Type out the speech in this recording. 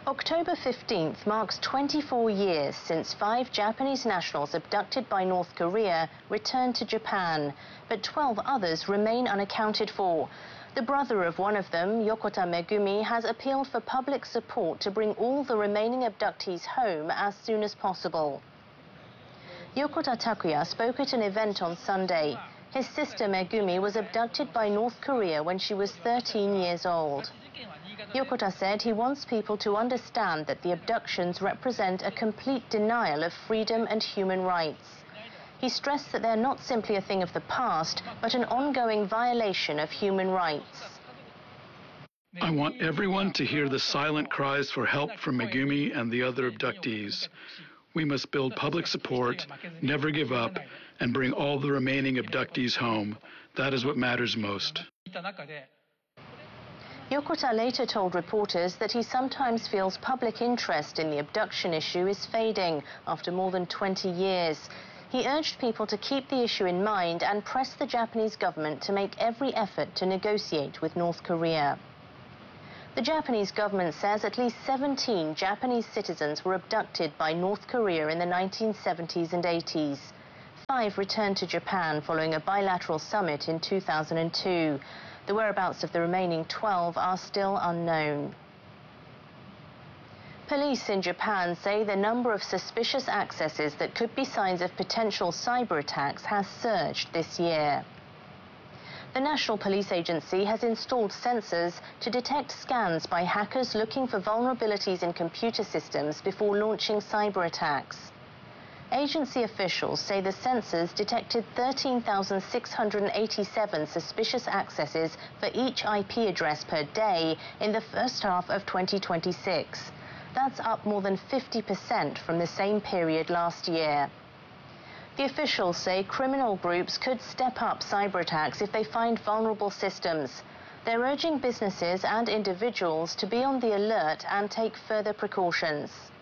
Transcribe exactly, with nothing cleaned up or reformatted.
October fifteenth marks twenty-four years since five Japanese nationals abducted by North Korea returned to Japan, but twelve others remain unaccounted for. The brother of one of them, Yokota Megumi, has appealed for public support to bring all the remaining abductees home as soon as possible. Yokota Takuya spoke at an event on Sunday. His sister Megumi was abducted by North Korea when she was thirteen years old. Yokota said he wants people to understand that the abductions represent a complete denial of freedom and human rights. He stressed that they're not simply a thing of the past, but an ongoing violation of human rights. I want everyone to hear the silent cries for help from Megumi and the other abductees. We must build public support, never give up, and bring all the remaining abductees home. That is what matters most. Yokota later told reporters that he sometimes feels public interest in the abduction issue is fading after more than twenty years. He urged people to keep the issue in mind and press the Japanese government to make every effort to negotiate with North Korea. The Japanese government says at least seventeen Japanese citizens were abducted by North Korea in the nineteen seventies and eighties. Five returned to Japan following a bilateral summit in two thousand two. The whereabouts of the remaining twelve are still unknown. Police in Japan say the number of suspicious accesses that could be signs of potential cyber attacks has surged this year. The National Police Agency has installed sensors to detect scans by hackers looking for vulnerabilities in computer systems before launching cyber attacks. Agency officials say the sensors detected thirteen thousand six hundred eighty-seven suspicious accesses for each I P address per day in the first half of twenty twenty-six. That's up more than fifty percent from the same period last year. The officials say criminal groups could step up cyber attacks if they find vulnerable systems. They're urging businesses and individuals to be on the alert and take further precautions.